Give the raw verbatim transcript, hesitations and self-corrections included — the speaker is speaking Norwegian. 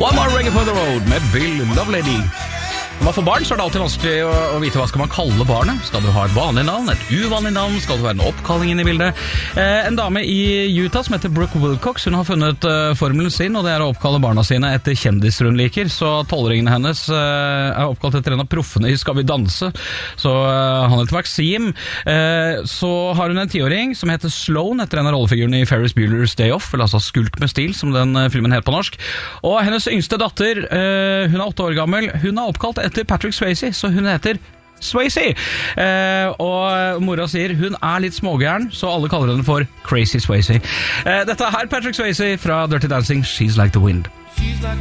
One More Reggae for the Road med Bill Lovelady. Når man får barn, så er det alltid vanskelig å, å vite hva skal man kalle barnet. Skal du ha et vanlig navn, et uvanlig navn? Skal det være en oppkalling inn i bildet? Eh, en dame i Utah som heter Brooke Wilcox, hun har funnet uh, formelen sin, og det er å oppkalle barna sine etter kjendiser hun liker. Så tolvåringen hennes uh, er oppkalt etter en av proffene i Skal vi danse. Så uh, han heter Maxim. Uh, så har hun en tiåring som heter Sloan, etter en av rollefigurene i Ferris Bueller's Day Off, eller altså Skulk med stil, som den uh, filmen het på norsk. Og hennes yngste datter, uh, hun er åtte år gammel, hun er oppkalt etter Patrick Swayze, så hun heter Swayze. Eh, og mora sier hun er litt smågæren, så alle kaller henne for Crazy Swayze. Eh, dette er Patrick Swayze fra Dirty Dancing, She's Like the Wind. She's like